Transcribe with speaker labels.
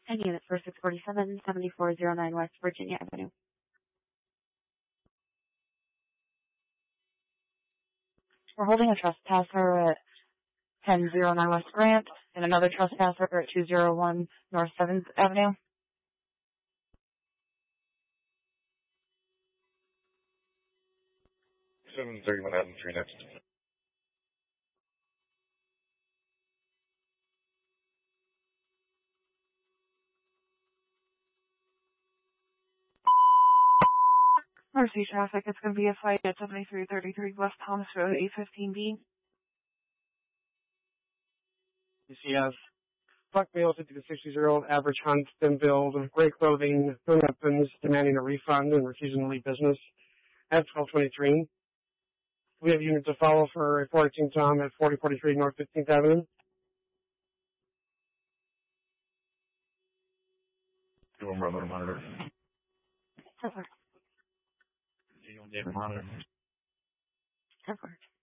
Speaker 1: And unit for 647, 7409 West Virginia Avenue. We're holding a trespasser at 1009 West Grant and another trespasser at 201 North 7th Avenue.
Speaker 2: Seven 31 Avenue 3 next.
Speaker 1: Mercy traffic, it's going to be a fight at 7333 West Thomas Road, 815B.
Speaker 3: DCS. Buck male, 50 to 60-year-old, average hunt, thin build, gray clothing, no weapons, demanding a refund and refusing to leave business at 1223. We have units to follow for a 418 Tom at 4043 North 15th Avenue.
Speaker 2: You want brother monitor?
Speaker 1: Perfect.
Speaker 2: You want David monitor?
Speaker 1: Perfect.